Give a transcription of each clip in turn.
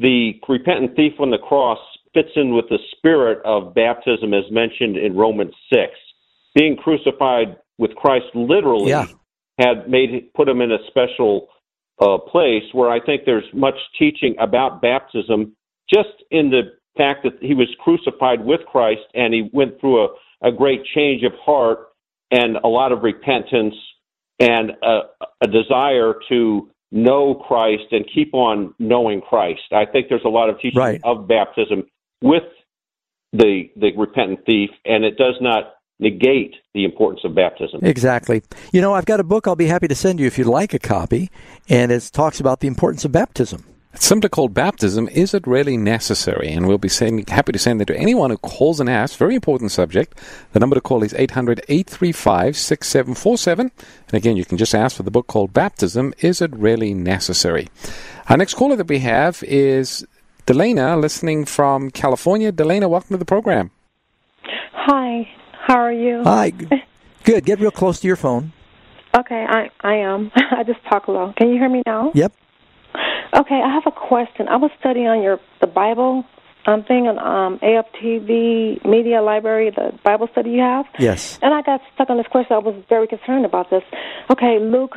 the repentant thief on the cross fits in with the spirit of baptism as mentioned in Romans 6. Being crucified with Christ literally put him in a special place where I think there's much teaching about baptism just in the fact that he was crucified with Christ and he went through a great change of heart and a lot of repentance and a desire to know Christ and keep on knowing Christ. I think there's a lot of teaching of baptism with the repentant thief, and it does not negate the importance of baptism. Exactly. You know, I've got a book I'll be happy to send you if you'd like a copy, and it talks about the importance of baptism. It's simply called Baptism, Is It Really Necessary? And we'll be happy to send it to anyone who calls and asks. Very important subject. The number to call is 800-835-6747. And again, you can just ask for the book called Baptism, Is It Really Necessary? Our next caller that we have is Delana, listening from California. Delana, welcome to the program. Hi. How are you? Hi. Good. Get real close to your phone. Okay, I am. I just talk low. Can you hear me now? Yep. Okay, I have a question. I was studying on the Bible thing on AFTV Media Library, the Bible study you have. Yes. And I got stuck on this question. I was very concerned about this. Okay, Luke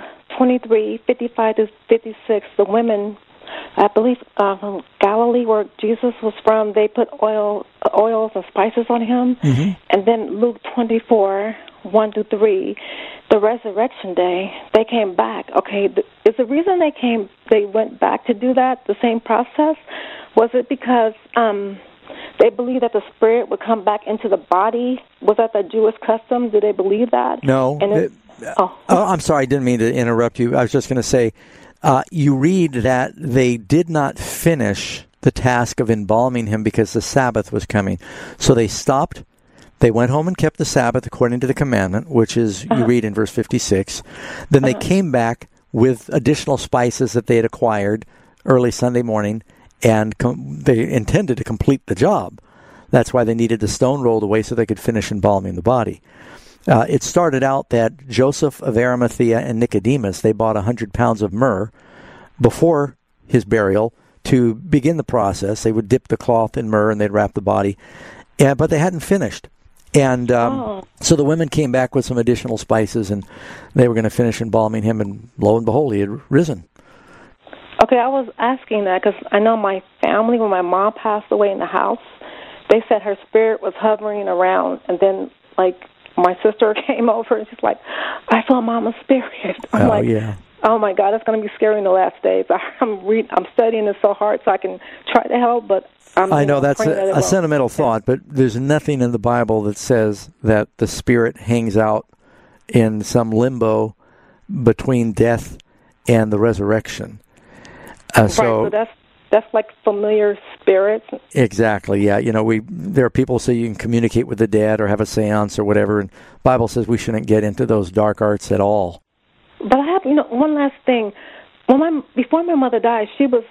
23:55-56. The women, I believe, from Galilee, where Jesus was from, they put oils and spices on him. Mm-hmm. And then Luke 24:1-3, the resurrection day, they came back. Okay, is the reason they went back to do that, the same process, was it because they believed that the spirit would come back into the body? Was that the Jewish custom? Did they believe that? No. I'm sorry, I didn't mean to interrupt you. I was just going to say, you read that they did not finish the task of embalming him because the Sabbath was coming. So they stopped. They went home and kept the Sabbath according to the commandment, which is, you read in verse 56. Then they came back with additional spices that they had acquired early Sunday morning, and they intended to complete the job. That's why they needed the stone rolled away so they could finish embalming the body. It started out that Joseph of Arimathea and Nicodemus, they bought 100 pounds of myrrh before his burial to begin the process. They would dip the cloth in myrrh and they'd wrap the body, but they hadn't finished. And so the women came back with some additional spices, and they were going to finish embalming him, and lo and behold, he had risen. Okay, I was asking that because I know my family, when my mom passed away in the house, they said her spirit was hovering around, and then, like, my sister came over, and she's like, I saw Mama's spirit. I'm like, yeah. Oh, my God, it's going to be scary in the last days. I'm studying this so hard so I can try to help, but I know that's a sentimental thought, but there's nothing in the Bible that says that the spirit hangs out in some limbo between death and the resurrection. So that's like familiar spirits. Exactly, yeah. You know, there are people who say you can communicate with the dead or have a seance or whatever, and the Bible says we shouldn't get into those dark arts at all. But I have, one last thing. Before my mother died, she was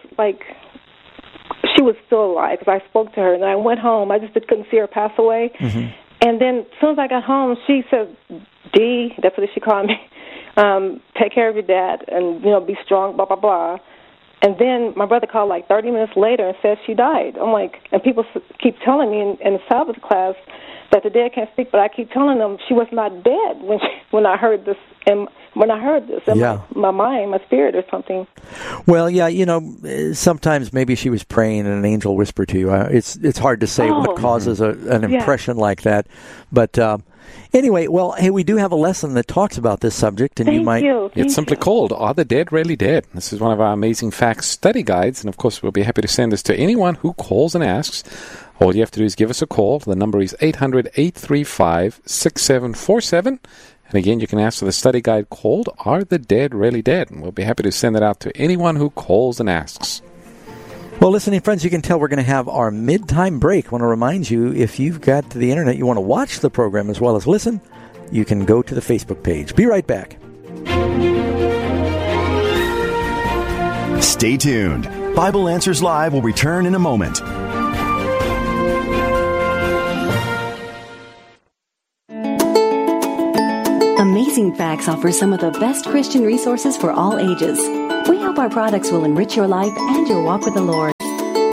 still alive because I spoke to her, and I went home. I just couldn't see her pass away. Mm-hmm. And then as soon as I got home, she said, Dee, that's what she called me, take care of your dad and, be strong, blah, blah, blah. And then my brother called like 30 minutes later and said she died. I'm like, and people keep telling me in the Sabbath class that the dead can't speak, but I keep telling them she was not dead when I heard this. And when I heard this in my mind, my spirit or something. Well, yeah, sometimes maybe she was praying and an angel whispered to you. It's hard to say what causes an impression like that. But anyway, well, hey, we do have a lesson that talks about this subject, and It's simply called Are the Dead Really Dead? This is one of our Amazing Facts study guides, and of course we'll be happy to send this to anyone who calls and asks. All you have to do is give us a call. The number is 800-835-6747. And again, you can ask for the study guide called Are the Dead Really Dead? And we'll be happy to send it out to anyone who calls and asks. Well, listening friends, you can tell we're going to have our mid-time break. I want to remind you, if you've got the internet, you want to watch the program as well as listen, you can go to the Facebook page. Be right back. Stay tuned. Bible Answers Live will return in a moment. Amazing Facts offers some of the best Christian resources for all ages. We hope our products will enrich your life and your walk with the Lord.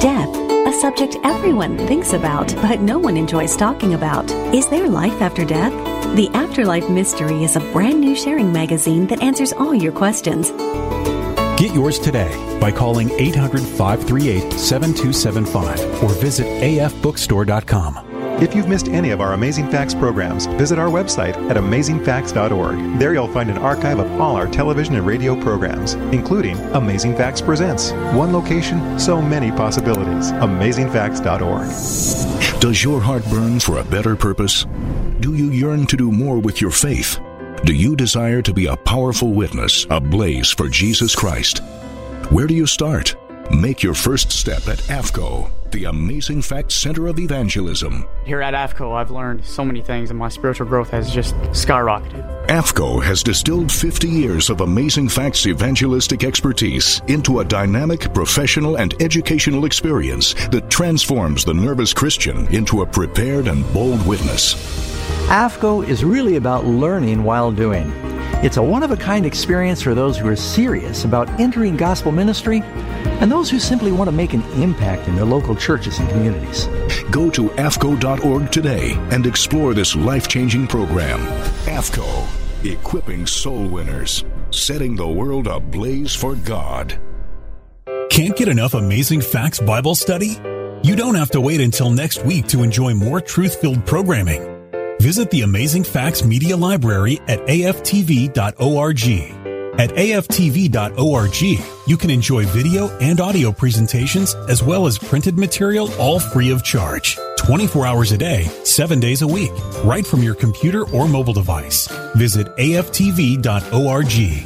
Death, a subject everyone thinks about, but no one enjoys talking about. Is there life after death? The Afterlife Mystery is a brand new sharing magazine that answers all your questions. Get yours today by calling 800-538-7275 or visit afbookstore.com. If you've missed any of our Amazing Facts programs, visit our website at amazingfacts.org. There you'll find an archive of all our television and radio programs, including Amazing Facts Presents. One location, so many possibilities. amazingfacts.org. Does your heart burn for a better purpose? Do you yearn to do more with your faith? Do you desire to be a powerful witness, ablaze for Jesus Christ? Where do you start? Make your first step at AFCO, the Amazing Facts Center of Evangelism. Here at AFCO, I've learned so many things, and my spiritual growth has just skyrocketed. AFCO has distilled 50 years of Amazing Facts evangelistic expertise into a dynamic, professional, and educational experience that transforms the nervous Christian into a prepared and bold witness. AFCO is really about learning while doing. It's a one-of-a-kind experience for those who are serious about entering gospel ministry and those who simply want to make an impact in their local churches and communities. Go to AFCO.org today and explore this life-changing program. AFCO, equipping soul winners, setting the world ablaze for God. Can't get enough Amazing Facts Bible study? You don't have to wait until next week to enjoy more truth-filled programming. Visit the Amazing Facts Media Library at aftv.org. At aftv.org, you can enjoy video and audio presentations as well as printed material, all free of charge. 24 hours a day, 7 days a week, right from your computer or mobile device. Visit aftv.org.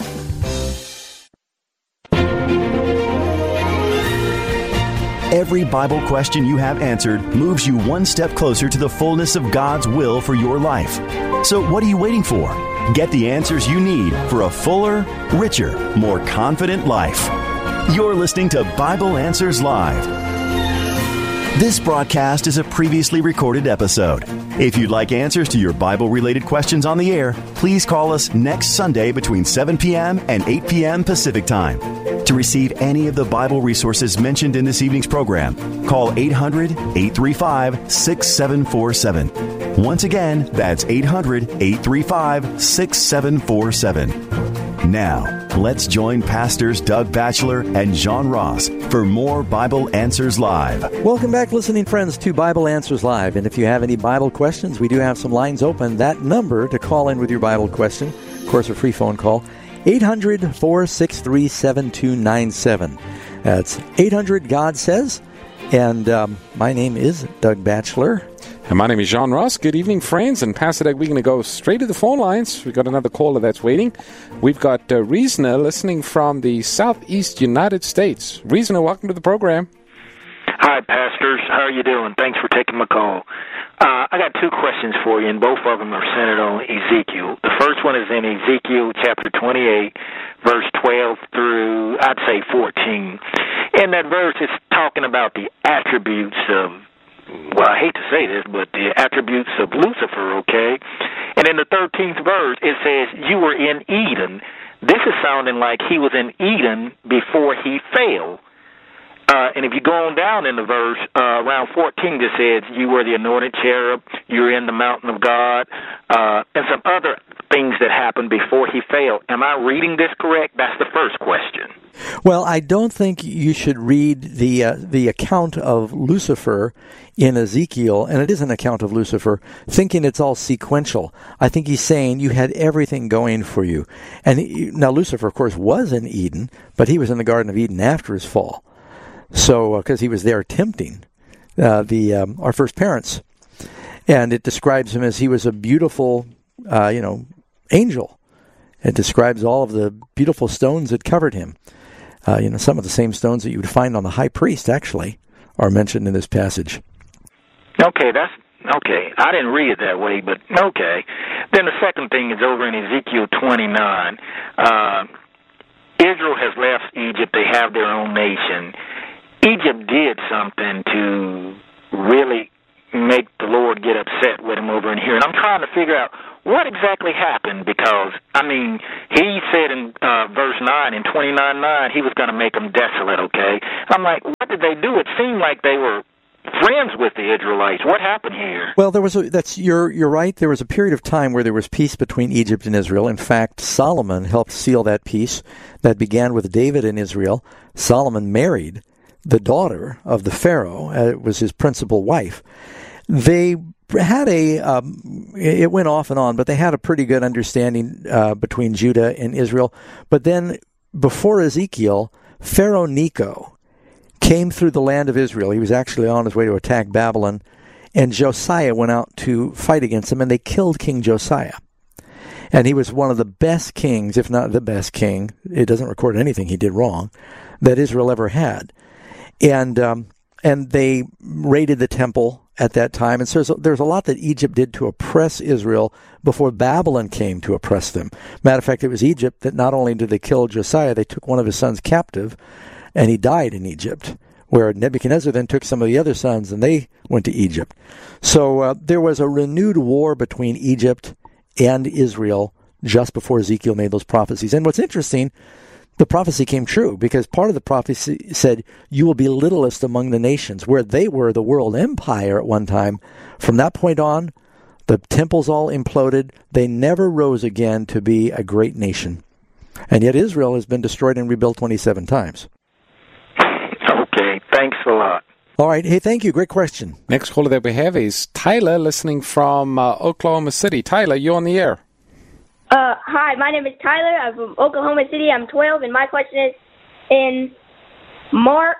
Every Bible question you have answered moves you one step closer to the fullness of God's will for your life. So what are you waiting for? Get the answers you need for a fuller, richer, more confident life. You're listening to Bible Answers Live. This broadcast is a previously recorded episode. If you'd like answers to your Bible-related questions on the air, please call us next Sunday between 7 p.m. and 8 p.m. Pacific Time. To receive any of the Bible resources mentioned in this evening's program, call 800-835-6747. Once again, that's 800-835-6747. Now, let's join Pastors Doug Batchelor and John Ross for more Bible Answers Live. Welcome back, listening friends, to Bible Answers Live. And if you have any Bible questions, we do have some lines open. That number to call in with your Bible question, of course, a free phone call, 800-463-7297. That's 800-GOD-SAYS. And my name is Doug Batchelor. And my name is John Ross. Good evening, friends. And Pastor Doug, we're going to go straight to the phone lines. We've got another caller that's waiting. We've got Reesna listening from the Southeast United States. Reesna, welcome to the program. Hi, pastors. How are you doing? Thanks for taking my call. I got two questions for you, and both of them are centered on Ezekiel. The first one is in Ezekiel chapter 28, verse 12 through, I'd say, 14. In that verse, it's talking about the attributes of, well, I hate to say this, but the attributes of Lucifer, okay? And in the 13th verse, it says, you were in Eden. This is sounding like he was in Eden before he fell. And if you go on down in the verse, around 14, it says, you were the anointed cherub, you were in the mountain of God, and some other things that happened before he fell. Am I reading this correct? That's the first question. Well, I don't think you should read the account of Lucifer in Ezekiel, and it is an account of Lucifer, thinking it's all sequential. I think he's saying you had everything going for you. And now Lucifer, of course, was in Eden, but he was in the Garden of Eden after his fall. So, because he was there tempting our first parents. And it describes him as he was a beautiful, angel. It describes all of the beautiful stones that covered him. Some of the same stones that you would find on the high priest, actually, are mentioned in this passage. Okay, that's okay. I didn't read it that way, but okay. Then the second thing is over in Ezekiel 29. Israel has left Egypt. They have their own nation. Egypt did something to really make the Lord get upset with him over in here. And I'm trying to figure out what exactly happened because, he said in verse 9, in 29:9, he was going to make them desolate, okay? I'm like, what did they do? It seemed like they were friends with the Israelites. What happened here? Well, you're right. There was a period of time where there was peace between Egypt and Israel. In fact, Solomon helped seal that peace that began with David and Israel. Solomon married the daughter of the Pharaoh. It was his principal wife. They had it went off and on, but they had a pretty good understanding between Judah and Israel. But then, before Ezekiel, Pharaoh Necho came through the land of Israel. He was actually on his way to attack Babylon, and Josiah went out to fight against him, and they killed King Josiah. And he was one of the best kings, if not the best king, it doesn't record anything he did wrong, that Israel ever had. And they raided the temple at that time. And so there's a lot that Egypt did to oppress Israel before Babylon came to oppress them. Matter of fact, it was Egypt that not only did they kill Josiah, they took one of his sons captive, and he died in Egypt, where Nebuchadnezzar then took some of the other sons, and they went to Egypt. So there was a renewed war between Egypt and Israel just before Ezekiel made those prophecies. And what's interesting, the prophecy came true, because part of the prophecy said, you will be littlest among the nations, where they were the world empire at one time. From that point on, the temples all imploded. They never rose again to be a great nation. And yet Israel has been destroyed and rebuilt 27 times. Okay, thanks a lot. All right. Hey, thank you. Great question. Next caller that we have is Tyler, listening from Oklahoma City. Tyler, you're on the air. Hi, my name is Tyler. I'm from Oklahoma City. I'm 12, and my question is in Mark.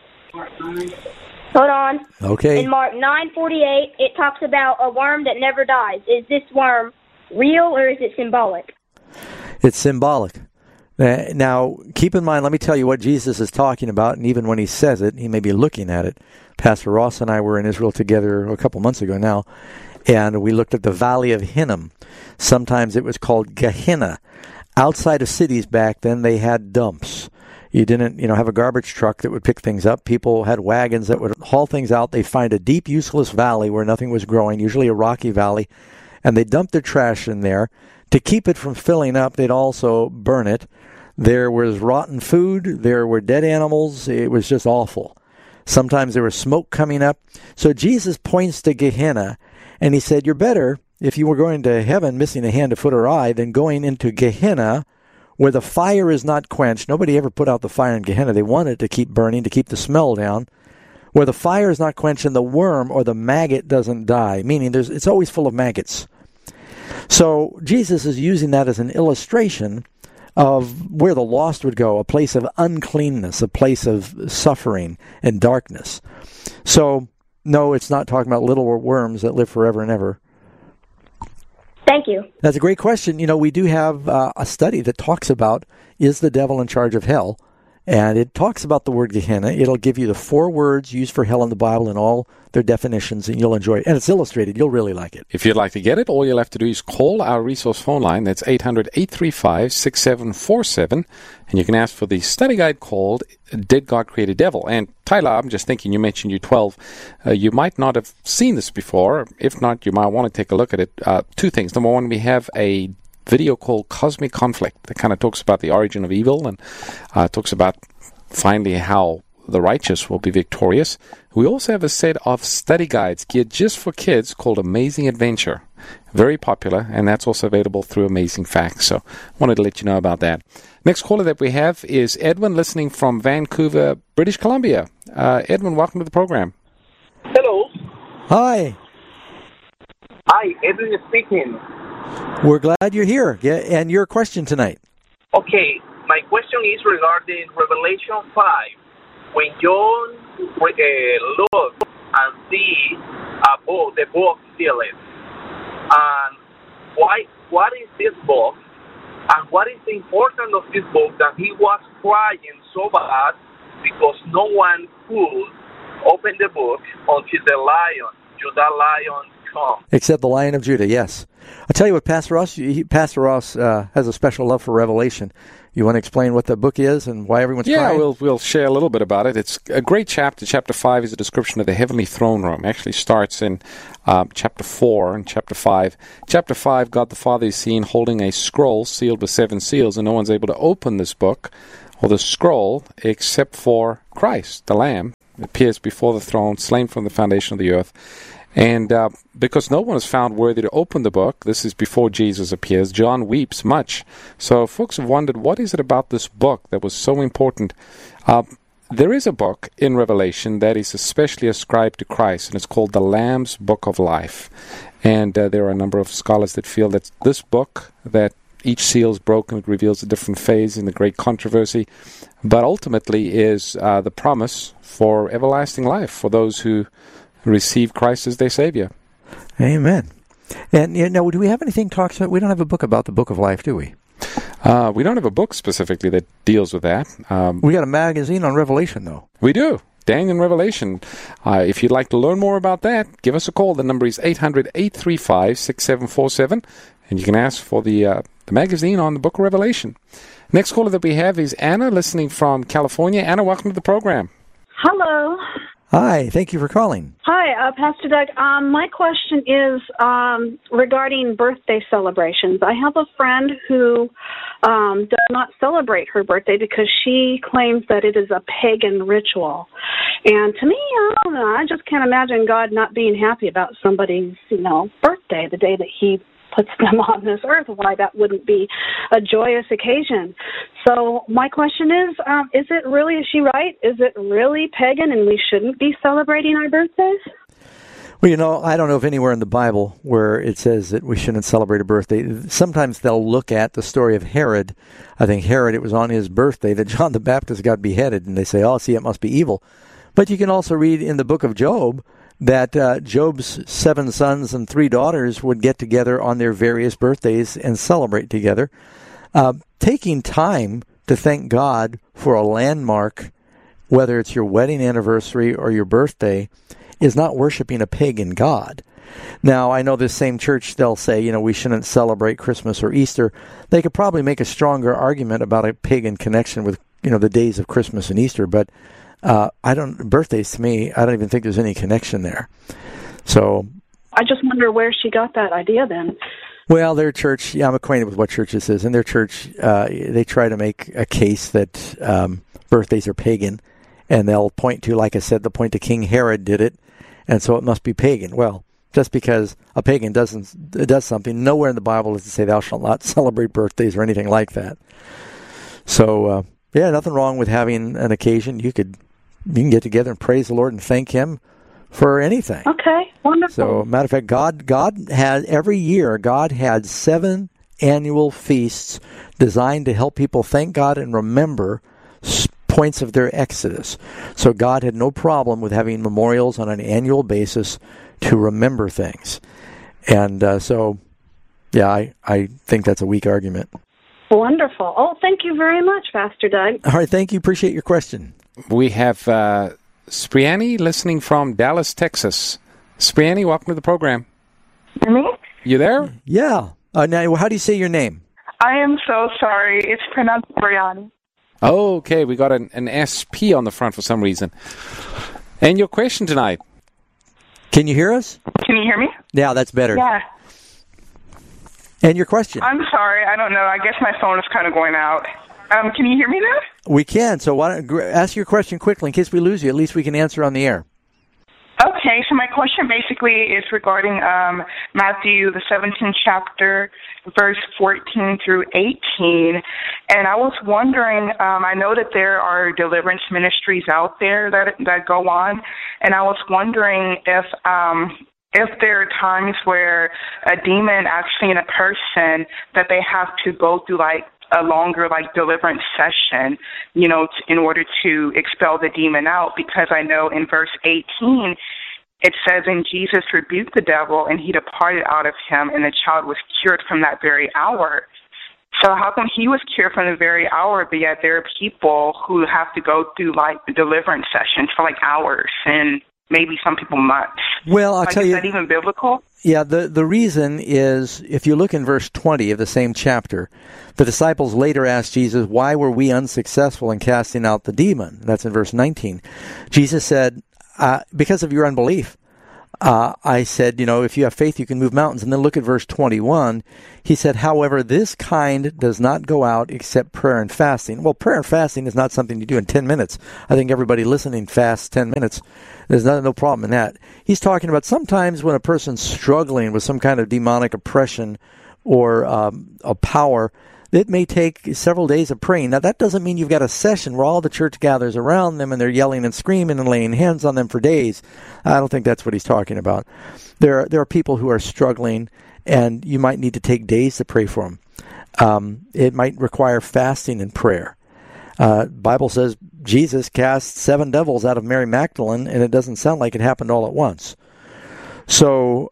Hold on. Okay. In Mark 9:48, it talks about a worm that never dies. Is this worm real or is it symbolic? It's symbolic. Now, keep in mind, let me tell you what Jesus is talking about, and even when he says it, he may be looking at it. Pastor Ross and I were in Israel together a couple months ago now, and we looked at the Valley of Hinnom. Sometimes it was called Gehenna. Outside of cities back then, they had dumps. You didn't, have a garbage truck that would pick things up. People had wagons that would haul things out. They'd find a deep, useless valley where nothing was growing, usually a rocky valley, and they dumped their trash in there. To keep it from filling up, they'd also burn it. There was rotten food. There were dead animals. It was just awful. Sometimes there was smoke coming up. So Jesus points to Gehenna, and he said, you're better, if you were going to heaven missing a hand, a foot, or eye, than going into Gehenna, where the fire is not quenched. Nobody ever put out the fire in Gehenna. They wanted to keep burning, to keep the smell down. Where the fire is not quenched and the worm or the maggot doesn't die, meaning it's always full of maggots. So Jesus is using that as an illustration of where the lost would go, a place of uncleanness, a place of suffering and darkness. So, no, it's not talking about little worms that live forever and ever. Thank you. That's a great question. We do have a study that talks about, is the devil in charge of hell? And it talks about the word Gehenna. It'll give you the 4 words used for hell in the Bible and all their definitions, and you'll enjoy it. And it's illustrated. You'll really like it. If you'd like to get it, all you'll have to do is call our resource phone line. That's 800-835-6747. And you can ask for the study guide called Did God Create a Devil? And Tyler, I'm just thinking, you mentioned you're 12. You might not have seen this before. If not, you might want to take a look at it. 2 things. Number 1, we have a video called Cosmic Conflict that kind of talks about the origin of evil and talks about finally how the righteous will be victorious. We also have a set of study guides geared just for kids called Amazing Adventure. Very popular, and that's also available through Amazing Facts. So I wanted to let you know about that. Next caller that we have is Edwin, listening from Vancouver, British Columbia. Edwin, welcome to the program. Hello. Hi. Hi, Edwin speaking. We're glad you're here. Yeah, and your question tonight. Okay, my question is regarding Revelation 5. When John looked and see the book sealed, and what is this book, and what is the importance of this book that he was crying so bad because no one could open the book until the Judah lion, come. Except the Lion of Judah, yes. I'll tell you what, Pastor Ross has a special love for Revelation. You want to explain what the book is and why everyone's crying? Yeah, we'll share a little bit about it. It's a great chapter. Chapter 5 is a description of the heavenly throne room. It actually starts in chapter 4 and chapter 5. Chapter 5, God the Father is seen holding a scroll sealed with 7 seals, and no one's able to open this book or the scroll except for Christ, the Lamb, appears before the throne, slain from the foundation of the earth. And because no one is found worthy to open the book, this is before Jesus appears, John weeps much. So folks have wondered, what is it about this book that was so important? There is a book in Revelation that is especially ascribed to Christ, and it's called the Lamb's Book of Life. And there are a number of scholars that feel that this book, that each seal is broken, it reveals a different phase in the great controversy, but ultimately is the promise for everlasting life for those who receive Christ as their Savior. Amen. And do we have anything talks about? We don't have a book about the Book of Life, do we? We don't have a book specifically that deals with that. We got a magazine on Revelation, though. We do. Daniel and Revelation. If you'd like to learn more about that, give us a call. The number is 800-835-6747, and you can ask for the magazine on the Book of Revelation. Next caller that we have is Anna, listening from California. Anna, welcome to the program. Hello. Hi, thank you for calling. Hi, Pastor Doug. My question is regarding birthday celebrations. I have a friend who does not celebrate her birthday because she claims that it is a pagan ritual. And to me, I don't know, I just can't imagine God not being happy about somebody's, birthday, the day that he puts them on this earth, why that wouldn't be a joyous occasion. So my question is she right? Is it really pagan and we shouldn't be celebrating our birthdays? Well, I don't know of anywhere in the Bible where it says that we shouldn't celebrate a birthday. Sometimes they'll look at the story of Herod. I think Herod, it was on his birthday that John the Baptist got beheaded, and they say, it must be evil. But you can also read in the book of Job that Job's 7 sons and 3 daughters would get together on their various birthdays and celebrate together. Taking time to thank God for a landmark, whether it's your wedding anniversary or your birthday, is not worshiping a pagan god. Now, I know this same church, they'll say, we shouldn't celebrate Christmas or Easter. They could probably make a stronger argument about a pagan connection with, the days of Christmas and Easter, but birthdays to me, I don't even think there's any connection there. So I just wonder where she got that idea then. Well, their church, I'm acquainted with what church this is, and their church, they try to make a case that birthdays are pagan, and they'll point to, like I said, they'll point to King Herod did it, and so it must be pagan. Well, just because a pagan does something, nowhere in the Bible does it say thou shalt not celebrate birthdays or anything like that. So, nothing wrong with having an occasion. You can get together and praise the Lord and thank Him for anything. Okay, wonderful. So, matter of fact, God had, every year, God had 7 annual feasts designed to help people thank God and remember points of their exodus. So God had no problem with having memorials on an annual basis to remember things. And I think that's a weak argument. Wonderful. Oh, thank you very much, Pastor Doug. All right, thank you. Appreciate your question. We have Spriani listening from Dallas, Texas. Spriani, welcome to the program. Me? You there? Yeah. Now, how do you say your name? I am so sorry. It's pronounced Brianni. Oh, okay. We got an SP on the front for some reason. And your question tonight? Can you hear us? Can you hear me? Yeah, that's better. Yeah. And your question? I'm sorry. I don't know. I guess my phone is kind of going out. Can you hear me now? We can. So why don't ask your question quickly in case we lose you. At least we can answer on the air. Okay, so my question basically is regarding Matthew, the 17th chapter, verse 14 through 18. And I was wondering, I know that there are deliverance ministries out there that go on, and I was wondering if there are times where a demon actually in a person that they have to go through a longer deliverance session, in order to expel the demon out, because I know in verse 18 it says, and Jesus rebuked the devil and he departed out of him, and the child was cured from that very hour. So how come he was cured from the very hour, but yet there are people who have to go through deliverance sessions for hours and maybe some people months? Well, I'll tell you. Is that even biblical? Yeah, the reason is, if you look in verse 20 of the same chapter, the disciples later asked Jesus, why were we unsuccessful in casting out the demon? That's in verse 19. Jesus said, because of your unbelief. I said, if you have faith, you can move mountains. And then look at verse 21. He said, however, this kind does not go out except prayer and fasting. Well, prayer and fasting is not something you do in 10 minutes. I think everybody listening fasts 10 minutes. There's no problem in that. He's talking about sometimes when a person's struggling with some kind of demonic oppression or a power, it may take several days of praying. Now, that doesn't mean you've got a session where all the church gathers around them and they're yelling and screaming and laying hands on them for days. I don't think that's what he's talking about. There are people who are struggling, and you might need to take days to pray for them. It might require fasting and prayer. Bible says Jesus cast 7 devils out of Mary Magdalene, and it doesn't sound like it happened all at once. So,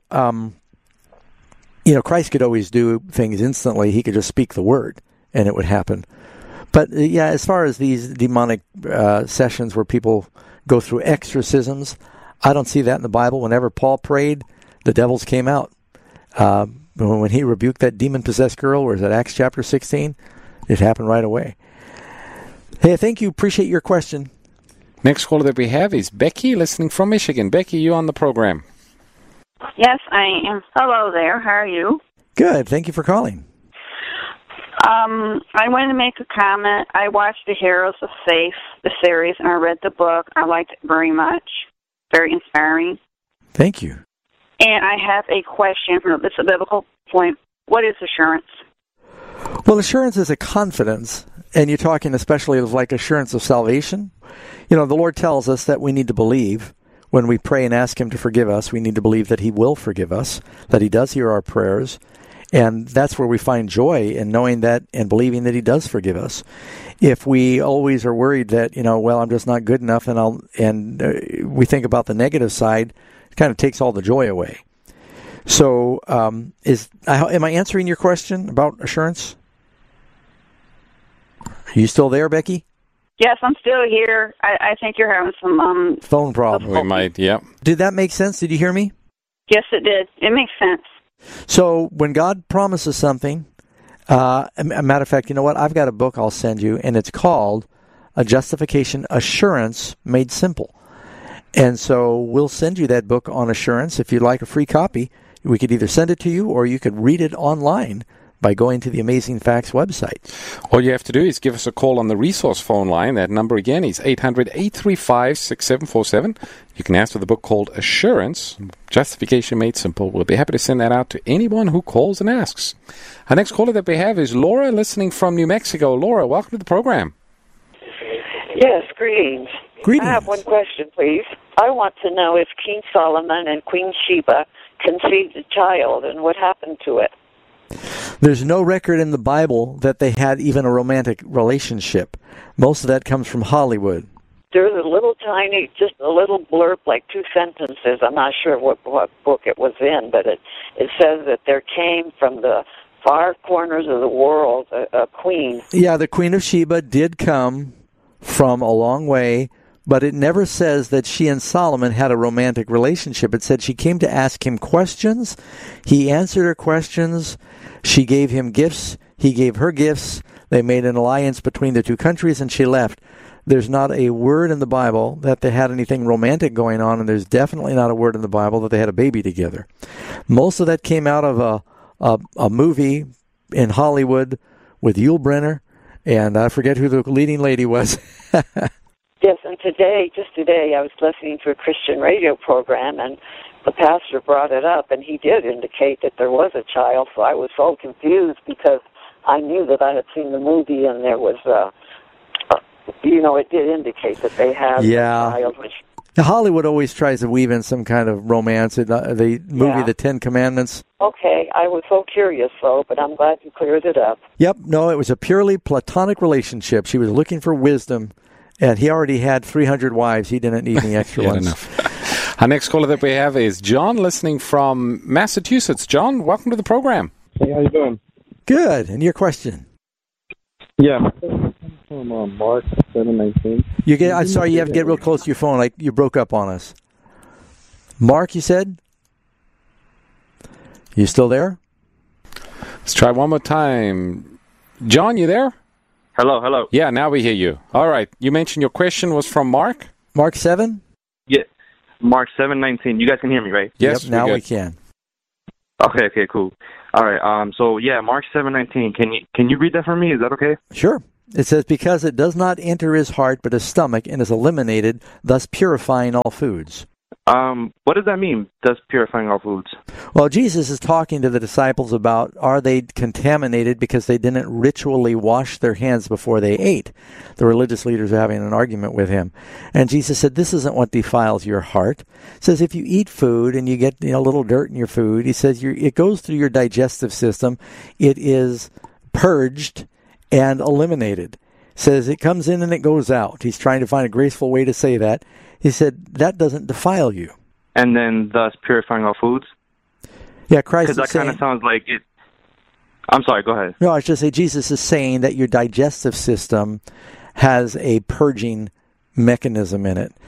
Christ could always do things instantly. He could just speak the word, and it would happen. But, as far as these demonic sessions where people go through exorcisms, I don't see that in the Bible. Whenever Paul prayed, the devils came out. When he rebuked that demon-possessed girl, where is that, Acts chapter 16? It happened right away. Hey, thank you. Appreciate your question. Next caller that we have is Becky, listening from Michigan. Becky, you on the program? Yes, I am. Hello there. How are you? Good. Thank you for calling. I wanted to make a comment. I watched The Heroes of Faith, the series, and I read the book. I liked it very much. Very inspiring. Thank you. And I have a question from a biblical point. What is assurance? Well, assurance is a confidence, and you're talking especially of like assurance of salvation. The Lord tells us that we need to believe. When we pray and ask Him to forgive us, we need to believe that He will forgive us, that He does hear our prayers, and that's where we find joy in knowing that and believing that He does forgive us. If we always are worried that, I'm just not good enough, and we think about the negative side, it kind of takes all the joy away. So, am I answering your question about assurance? Are you still there, Becky? Yes, I'm still here. I think you're having some phone problem. We might, yeah. Did that make sense? Did you hear me? Yes, it did. It makes sense. So when God promises something, a matter of fact, you know what? I've got a book I'll send you, and it's called A Justification Assurance Made Simple. And so we'll send you that book on assurance. If you'd like a free copy, we could either send it to you or you could read it online by going to the Amazing Facts website. All you have to do is give us a call on the resource phone line. That number again is 800-835-6747. You can ask for the book called Assurance, Justification Made Simple. We'll be happy to send that out to anyone who calls and asks. Our next caller that we have is Laura, listening from New Mexico. Laura, welcome to the program. Yes, greetings. Greetings. I have one question, please. I want to know if King Solomon and Queen Sheba conceived a child and what happened to it. There's no record in the Bible that they had even a romantic relationship. Most of that comes from Hollywood. There's a little tiny, just a little blurb, like 2 sentences. I'm not sure what book it was in, but it says that there came from the far corners of the world a queen. Yeah, the Queen of Sheba did come from a long way, but it never says that she and Solomon had a romantic relationship. It said she came to ask him questions. He answered her questions. She gave him gifts. He gave her gifts. They made an alliance between the two countries, and she left. There's not a word in the Bible that they had anything romantic going on, and there's definitely not a word in the Bible that they had a baby together. Most of that came out of a movie in Hollywood with Yul Brynner, and I forget who the leading lady was. Yes, and just today, I was listening to a Christian radio program, and the pastor brought it up, and he did indicate that there was a child, so I was so confused because I knew that I had seen the movie, and there was, it did indicate that they had a child. Hollywood always tries to weave in some kind of romance. The movie, The 10 Commandments. Okay, I was so curious, though, but I'm glad you cleared it up. Yep, no, it was a purely platonic relationship. She was looking for wisdom, and he already had 300 wives. He didn't need any extra ones. Enough. Our next caller that we have is John, listening from Massachusetts. John, welcome to the program. Hey, how you doing? Good. And your question? Yeah, my question comes from Mark 7:19. I'm sorry, you have to get real close to your phone. Like you broke up on us. Mark, you said? You still there? Let's try one more time. John, you there? Hello. Yeah, now we hear you. All right. You mentioned your question was from Mark? Mark 7? Yeah. Mark 7:19. You guys can hear me, right? Yes, now we can. Okay, cool. All right. So yeah, Mark 7:19. Can you read that for me? Is that okay? Sure. It says, because it does not enter his heart but his stomach and is eliminated, thus purifying all foods. What does that mean, thus purifying all foods? Well, Jesus is talking to the disciples about, are they contaminated because they didn't ritually wash their hands before they ate? The religious leaders are having an argument with him. And Jesus said, this isn't what defiles your heart. He says, if you eat food and you get a little dirt in your food, he says it goes through your digestive system. It is purged and eliminated. Says it comes in and it goes out. He's trying to find a graceful way to say that. He said that doesn't defile you. And then thus purifying all foods? Yeah, Christ is saying... Because that kind of sounds like it... I'm sorry, go ahead. No, I was just saying Jesus is saying that your digestive system has a purging mechanism in it.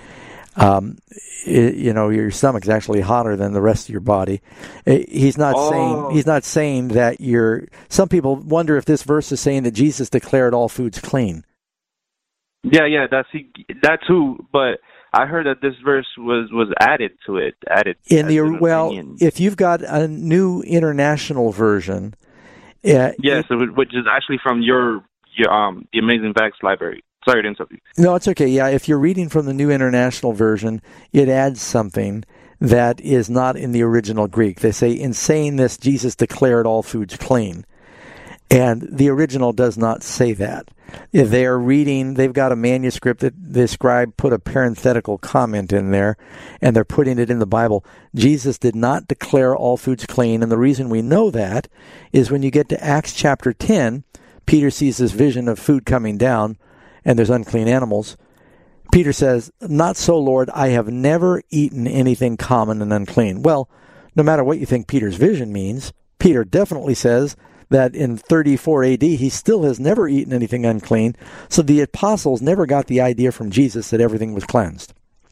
Your stomach's actually hotter than the rest of your body. He's not saying that you're... Some people wonder if this verse is saying that Jesus declared all foods clean. Yeah, that too, but I heard that this verse was added to it. If you've got a New International Version... which is actually from your the Amazing Facts library. Sorry to interrupt you. No, it's okay. Yeah, if you're reading from the New International Version, it adds something that is not in the original Greek. They say, in saying this, Jesus declared all foods clean. And the original does not say that. If they are reading, they've got a manuscript that the scribe put a parenthetical comment in there, and they're putting it in the Bible. Jesus did not declare all foods clean, and the reason we know that is when you get to Acts chapter 10, Peter sees this vision of food coming down, and there's unclean animals. Peter says, not so, Lord, I have never eaten anything common and unclean. Well, no matter what you think Peter's vision means, Peter definitely says that in 34 AD, he still has never eaten anything unclean. So the apostles never got the idea from Jesus that everything was cleansed.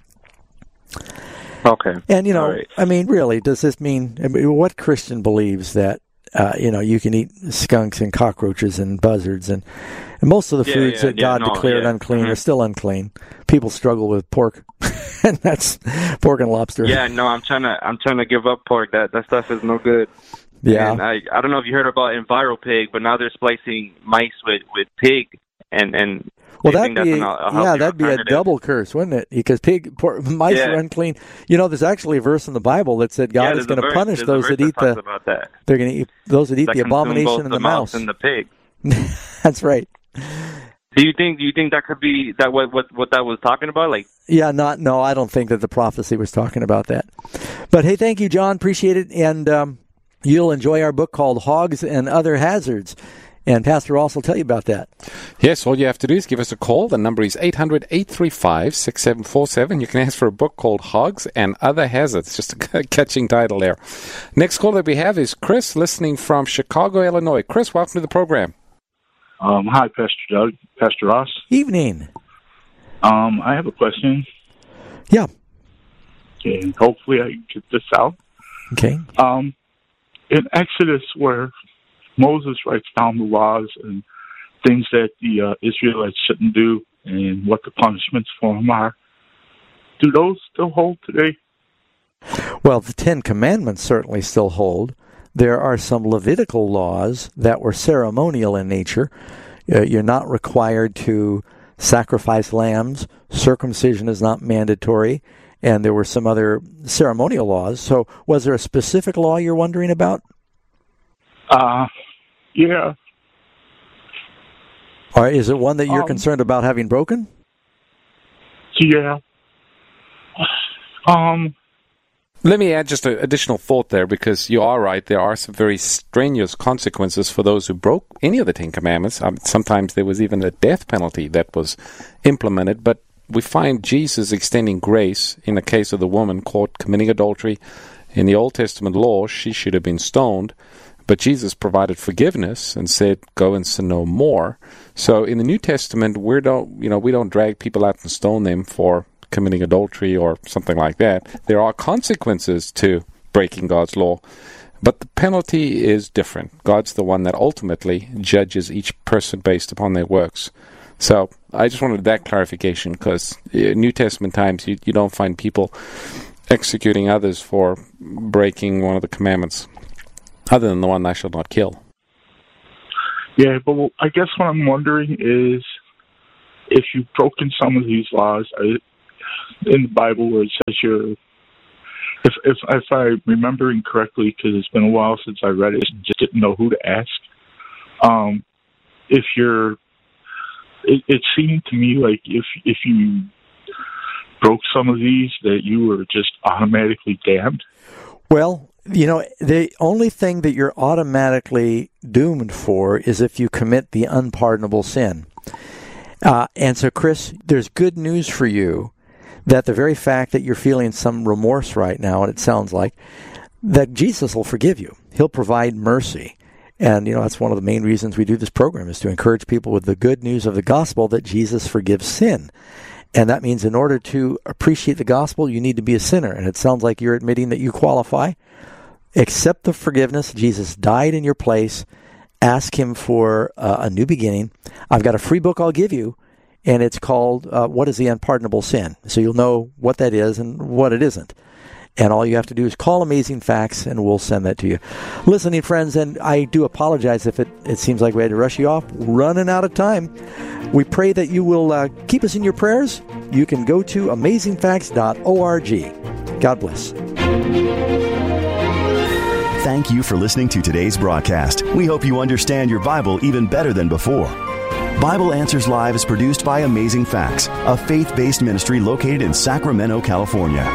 Okay. And, right. I mean, really, does this mean, what Christian believes that, you can eat skunks and cockroaches and buzzards and most of the foods that God declared unclean are still unclean. People struggle with pork, and that's pork and lobster. Yeah, no, I'm trying to give up pork. That stuff is no good. Yeah, and I don't know if you heard about EnviroPig, but now they're splicing mice with pig, and well, that'd be a double curse, wouldn't it? Because mice are unclean. There's actually a verse in the Bible that said God is going to punish those that eat They're going to eat those that eat the abomination and the mouse and the pig. That's right. Do you think that could be that what that was talking about? No, I don't think that the prophecy was talking about that. But hey, thank you, John. Appreciate it, and you'll enjoy our book called Hogs and Other Hazards. And Pastor Ross will tell you about that. Yes, all you have to do is give us a call. The number is 800-835-6747. You can ask for a book called Hogs and Other Hazards. Just a catching title there. Next call that we have is Chris, listening from Chicago, Illinois. Chris, welcome to the program. Hi, Pastor Doug, Pastor Ross. Evening. I have a question. Yeah. Okay, and hopefully I can get this out. Okay. In Exodus, where Moses writes down the laws and things that the Israelites shouldn't do and what the punishments for them are, do those still hold today? Well, the Ten Commandments certainly still hold. There are some Levitical laws that were ceremonial in nature. You're not required to sacrifice lambs. Circumcision is not mandatory. And there were some other ceremonial laws. So was there a specific law you're wondering about? Yeah. Or is it one that you're concerned about having broken? Yeah. Let me add just an additional thought there, because you are right. There are some very strenuous consequences for those who broke any of the Ten Commandments. Sometimes there was even a death penalty that was implemented, but we find Jesus extending grace in the case of the woman caught committing adultery. In the Old Testament law, she should have been stoned, but Jesus provided forgiveness and said, "Go and sin no more." So in the New Testament, we don't drag people out and stone them for committing adultery or something like that. There are consequences to breaking God's law, but the penalty is different. God's the one that ultimately judges each person based upon their works. So I just wanted that clarification, because in New Testament times you don't find people executing others for breaking one of the commandments, other than the one, "Thou shalt not kill." Yeah, but I guess what I'm wondering is if you've broken some of these laws in the Bible where it says if I'm remembering correctly, because it's been a while since I read it and just didn't know who to ask, it seemed to me like if you broke some of these, that you were just automatically damned. Well, the only thing that you're automatically doomed for is if you commit the unpardonable sin. And so, Chris, there's good news for you that the very fact that you're feeling some remorse right now, and it sounds like, that Jesus will forgive you. He'll provide mercy. And, that's one of the main reasons we do this program, is to encourage people with the good news of the gospel that Jesus forgives sin. And that means in order to appreciate the gospel, you need to be a sinner. And it sounds like you're admitting that you qualify. Accept the forgiveness. Jesus died in your place. Ask him for a new beginning. I've got a free book I'll give you, and it's called What is the Unpardonable Sin? So you'll know what that is and what it isn't. And all you have to do is call Amazing Facts, and we'll send that to you. Listening friends, and I do apologize if it seems like we had to rush you off. Running out of time. We pray that you will keep us in your prayers. You can go to amazingfacts.org. God bless. Thank you for listening to today's broadcast. We hope you understand your Bible even better than before. Bible Answers Live is produced by Amazing Facts, a faith-based ministry located in Sacramento, California.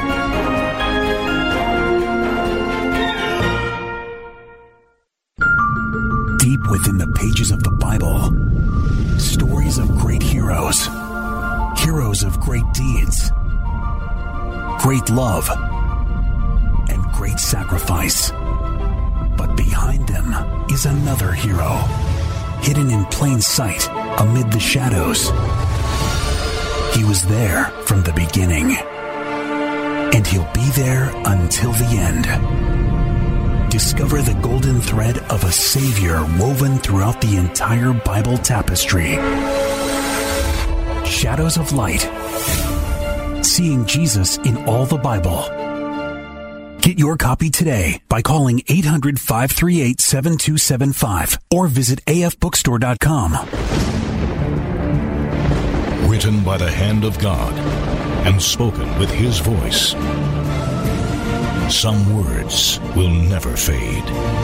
Deep within the pages of the Bible, stories of great heroes, heroes of great deeds, great love, and great sacrifice. But behind them is another hero, hidden in plain sight amid the shadows. He was there from the beginning, and he'll be there until the end. Discover the golden thread of a Savior woven throughout the entire Bible tapestry. Shadows of Light. Seeing Jesus in all the Bible. Get your copy today by calling 800-538-7275 or visit afbookstore.com. Written by the hand of God and spoken with his voice. Some words will never fade.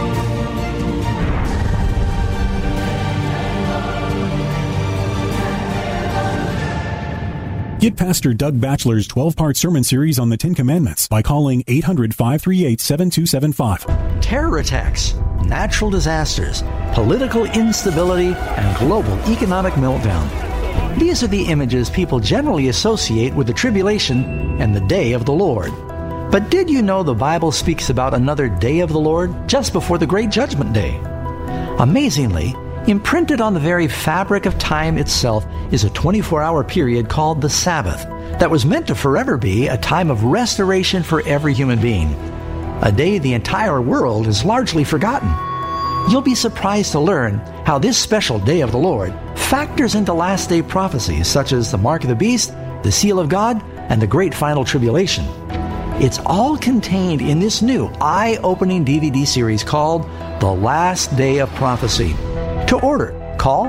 Get Pastor Doug Batchelor's 12-part sermon series on the Ten Commandments by calling 800-538-7275. Terror attacks, natural disasters, political instability, and global economic meltdown. These are the images people generally associate with the tribulation and the day of the Lord. But did you know the Bible speaks about another day of the Lord just before the Great Judgment Day? Amazingly, imprinted on the very fabric of time itself is a 24-hour period called the Sabbath that was meant to forever be a time of restoration for every human being. A day the entire world has largely forgotten. You'll be surprised to learn how this special day of the Lord factors into last day prophecies such as the mark of the beast, the seal of God, and the great final tribulation. It's all contained in this new eye-opening DVD series called The Last Day of Prophecy. To order, call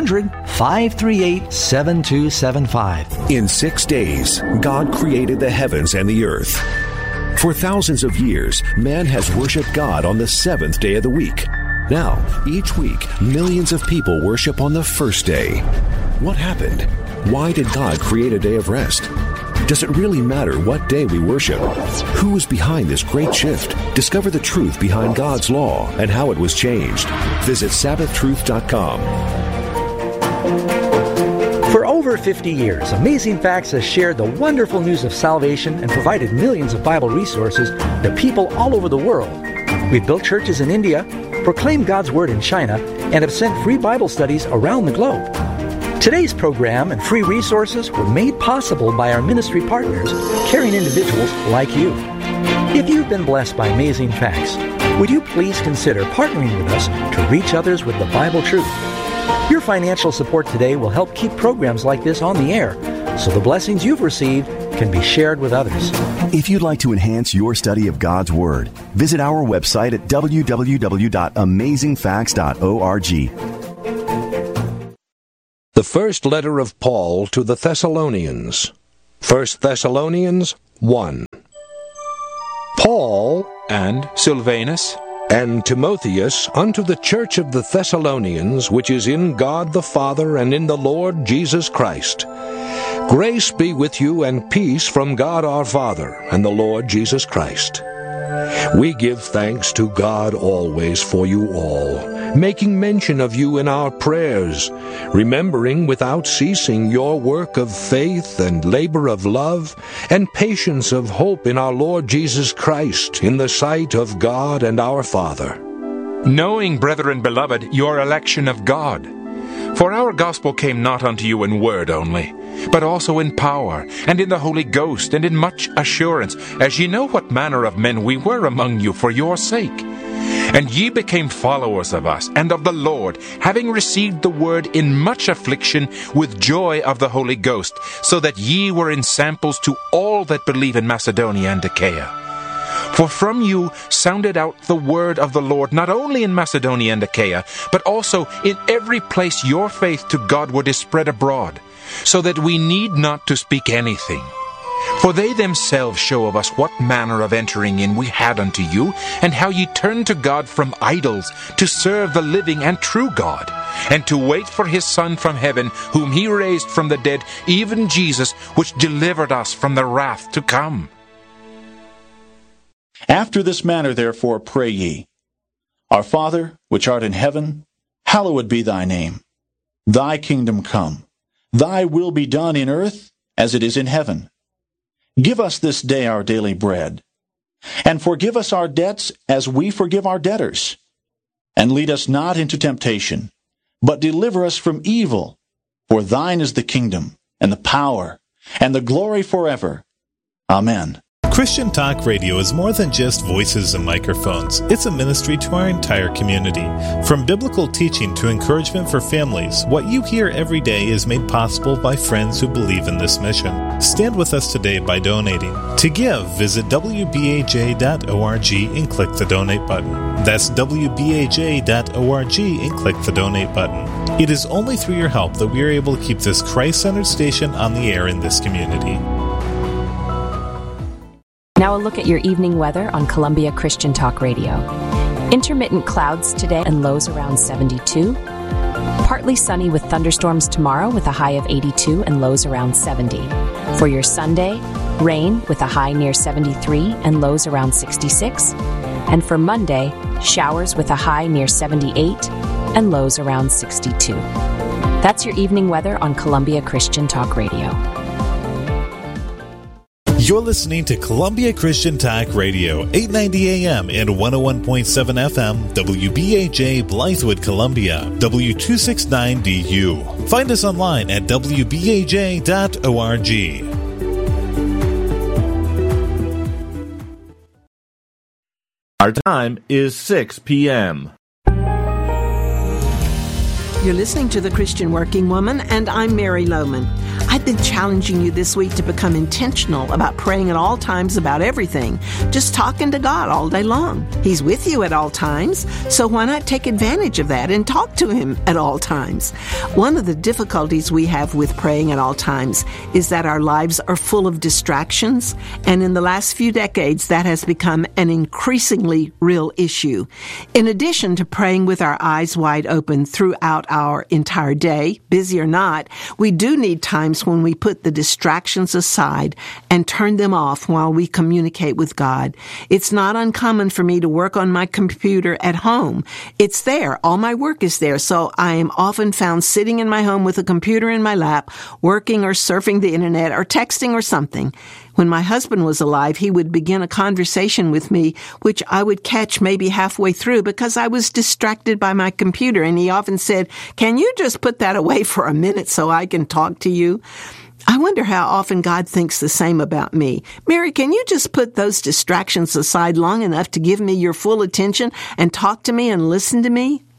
800-538-7275. In 6 days, God created the heavens and the earth. For thousands of years, man has worshiped God on the seventh day of the week. Now, each week, millions of people worship on the first day. What happened? Why did God create a day of rest? Does it really matter what day we worship? Who is behind this great shift? Discover the truth behind God's law and how it was changed. Visit SabbathTruth.com. For over 50 years, Amazing Facts has shared the wonderful news of salvation and provided millions of Bible resources to people all over the world. We've built churches in India, proclaimed God's Word in China, and have sent free Bible studies around the globe. Today's program and free resources were made possible by our ministry partners, caring individuals like you. If you've been blessed by Amazing Facts, would you please consider partnering with us to reach others with the Bible truth? Your financial support today will help keep programs like this on the air, so the blessings you've received can be shared with others. If you'd like to enhance your study of God's Word, visit our website at www.amazingfacts.org. The first letter of Paul to the Thessalonians. 1 Thessalonians 1. Paul and Silvanus and Timotheus unto the church of the Thessalonians, which is in God the Father and in the Lord Jesus Christ. Grace be with you and peace from God our Father and the Lord Jesus Christ. We give thanks to God always for you all, making mention of you in our prayers, remembering without ceasing your work of faith and labor of love and patience of hope in our Lord Jesus Christ in the sight of God and our Father. Knowing, brethren beloved, your election of God. For our gospel came not unto you in word only, but also in power, and in the Holy Ghost, and in much assurance, as ye know what manner of men we were among you for your sake. And ye became followers of us, and of the Lord, having received the word in much affliction, with joy of the Holy Ghost, so that ye were ensamples to all that believe in Macedonia and Achaia. For from you sounded out the word of the Lord, not only in Macedonia and Achaia, but also in every place your faith to Godward is spread abroad, so that we need not to speak anything. For they themselves show of us what manner of entering in we had unto you, and how ye turned to God from idols, to serve the living and true God, and to wait for his Son from heaven, whom he raised from the dead, even Jesus, which delivered us from the wrath to come. After this manner therefore pray ye, Our Father, which art in heaven, hallowed be thy name. Thy kingdom come. Thy will be done in earth as it is in heaven. Give us this day our daily bread. And forgive us our debts as we forgive our debtors. And lead us not into temptation, but deliver us from evil. For thine is the kingdom, and the power, and the glory forever. Amen. Christian Talk Radio is more than just voices and microphones. It's a ministry to our entire community. From biblical teaching to encouragement for families, what you hear every day is made possible by friends who believe in this mission. Stand with us today by donating. To give, visit wbaj.org and click the donate button. That's wbaj.org and click the donate button. It is only through your help that we are able to keep this Christ-centered station on the air in this community. Now a look at your evening weather on Columbia Christian Talk Radio. Intermittent clouds today and lows around 72. Partly sunny with thunderstorms tomorrow with a high of 82 and lows around 70. For your Sunday, rain with a high near 73 and lows around 66. And for Monday, showers with a high near 78 and lows around 62. That's your evening weather on Columbia Christian Talk Radio. You're listening to Columbia Christian Talk Radio, 890 AM and 101.7 FM, WBAJ Blythewood, Columbia, W269DU. Find us online at WBAJ.org. Our time is 6 p.m. You're listening to The Christian Working Woman, and I'm Mary Lohman. I've been challenging you this week to become intentional about praying at all times about everything, just talking to God all day long. He's with you at all times, so why not take advantage of that and talk to Him at all times? One of the difficulties we have with praying at all times is that our lives are full of distractions, and in the last few decades, that has become an increasingly real issue. In addition to praying with our eyes wide open throughout our entire day, busy or not, we do need times when we put the distractions aside and turn them off while we communicate with God. It's not uncommon for me to work on my computer at home. It's there. All my work is there. So I am often found sitting in my home with a computer in my lap, working or surfing the internet or texting or something. When my husband was alive, he would begin a conversation with me, which I would catch maybe halfway through because I was distracted by my computer. And he often said, "Can you just put that away for a minute so I can talk to you?" I wonder how often God thinks the same about me. Mary, can you just put those distractions aside long enough to give me your full attention and talk to me and listen to me?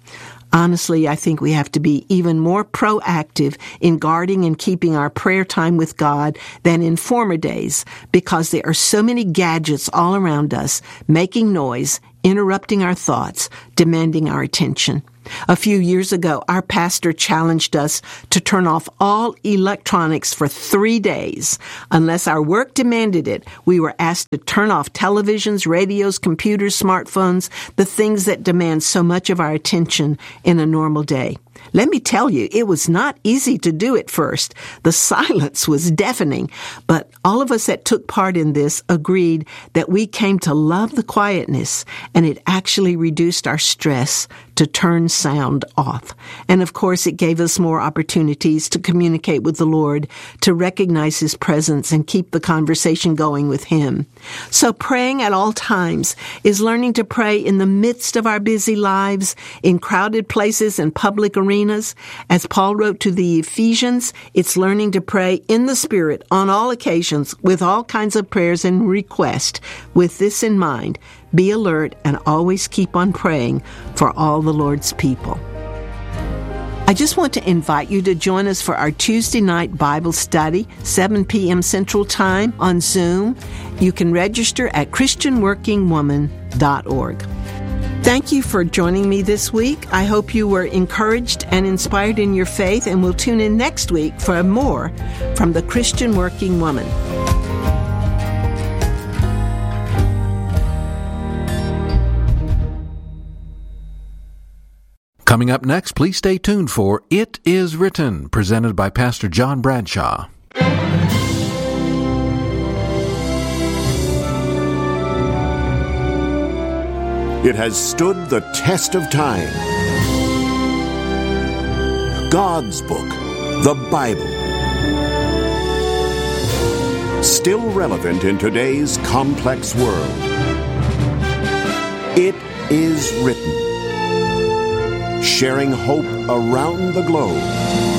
Honestly, I think we have to be even more proactive in guarding and keeping our prayer time with God than in former days, because there are so many gadgets all around us making noise, interrupting our thoughts, demanding our attention. A few years ago, our pastor challenged us to turn off all electronics for 3 days. Unless our work demanded it, we were asked to turn off televisions, radios, computers, smartphones, the things that demand so much of our attention in a normal day. Let me tell you, it was not easy to do at first. The silence was deafening, but all of us that took part in this agreed that we came to love the quietness, and it actually reduced our stress to turn sound off. And of course, it gave us more opportunities to communicate with the Lord, to recognize His presence and keep the conversation going with Him. So praying at all times is learning to pray in the midst of our busy lives, in crowded places and public arenas. As Paul wrote to the Ephesians, it's learning to pray in the Spirit on all occasions with all kinds of prayers and requests. With this in mind, be alert and always keep on praying for all the Lord's people. I just want to invite you to join us for our Tuesday night Bible study, 7 p.m. Central Time on Zoom. You can register at ChristianWorkingWoman.org. Thank you for joining me this week. I hope you were encouraged and inspired in your faith, and we'll tune in next week for more from the Christian Working Woman. Coming up next, please stay tuned for It Is Written, presented by Pastor John Bradshaw. It has stood the test of time. God's book, the Bible. Still relevant in today's complex world. It is written. Sharing hope around the globe.